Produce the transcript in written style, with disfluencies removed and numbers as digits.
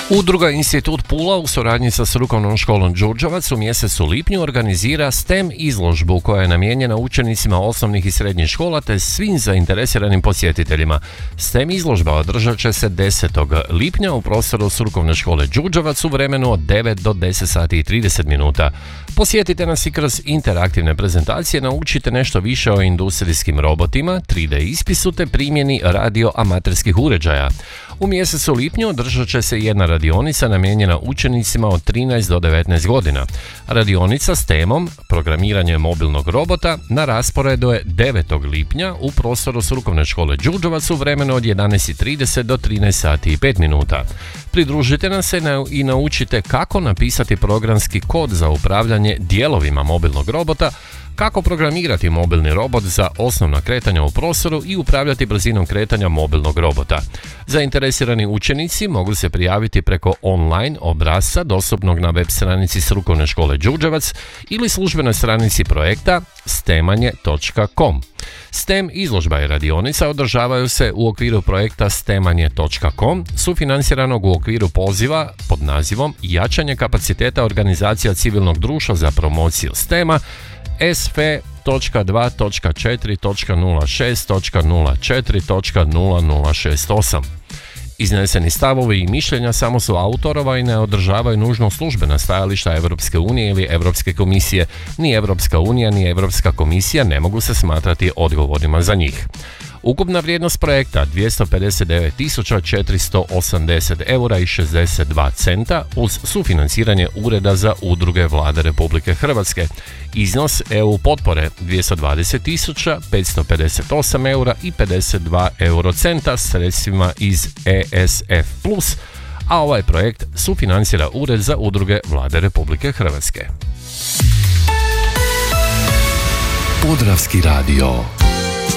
Udruga Institut Pula u suradnji sa strukovnom školom Đurđevac u mjesecu lipnju organizira STEM izložbu koja je namijenjena učenicima osnovnih i srednjih škola te svim zainteresiranim posjetiteljima. STEM izložba održat će se 10. lipnja u prostoru strukovne škole Đurđevac u vremenu od 9 do 10 sati i 30 minuta. Posjetite nas i kroz interaktivne prezentacije, naučite nešto više o industrijskim robotima, 3D ispisu te primjeni radioamaterskih uređaja. U mjesecu lipnju održat će se jedna radionica namijenjena učenicima od 13 do 19 godina. Radionica s temom Programiranje mobilnog robota na rasporedu je 9. lipnja u prostoru strukovne škole Đurđevac u vremenu od 11:30 do 13 sati i 5 minuta. Pridružite nam se i naučite kako napisati programski kod za upravljanje dijelovima mobilnog robota, kako programirati mobilni robot za osnovna kretanja u prostoru i upravljati brzinom kretanja mobilnog robota. Zainteresirani učenici mogu se prijaviti preko online obrasca dostupnog na web stranici strukovne škole Đurđevac ili službenoj stranici projekta stemanje.com. STEM izložba i radionica održavaju se u okviru projekta stemanje.com, sufinanciranog u okviru poziva pod nazivom Jačanje kapaciteta organizacija civilnog društva za promociju STEM-a SV.2.4.06.04.0068. Izneseni stavovi i mišljenja samo su autorova i ne održavaju nužno službena stajališta Europske unije ili Europske komisije. Ni Europska unija ni Europska komisija ne mogu se smatrati odgovornima za njih. Ukupna vrijednost projekta 259.480 eura i 62 centa uz sufinanciranje Ureda za udruge Vlade Republike Hrvatske. Iznos EU potpore 220.558 eura i 52 eurocenta sredstvima iz ESF+, a ovaj projekt sufinancira Ured za udruge Vlade Republike Hrvatske. Podravski radio.